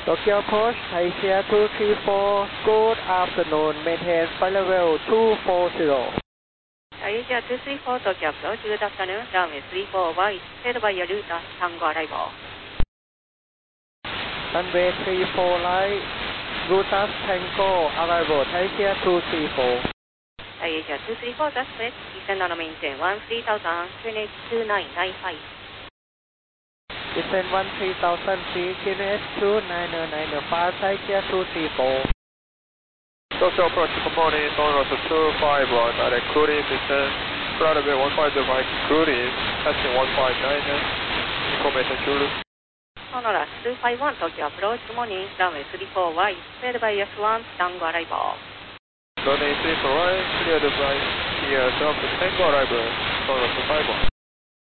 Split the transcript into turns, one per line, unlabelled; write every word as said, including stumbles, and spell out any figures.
Tokyo Post, Asia two three four, good afternoon, maintain flight level two four zero.
Asia two three four, Tokyo Approach, good afternoon, runway three four Y, head by your route, Tango arrival.
Runway three four right, Rutas Tango, arrival, Asia two three four.
Asia two three four, that's it, descend on maintain one three thousand, twenty two nine nine five.
Descend one three thousand feet, Q N S two nine nine five, Asia two three four.
Tokyo Approach, good morning, Northwest two five one, direct cruising, descend, flight level one five zero five, cruising, testing one five nine, information Zulu.
Honolulu two five one, Tokyo Approach, good morning, runway three four Y, head by S one, Tango arrival.
Runway three four Y, clear the flight, here, Delta Tango arrival, Honolulu two five one.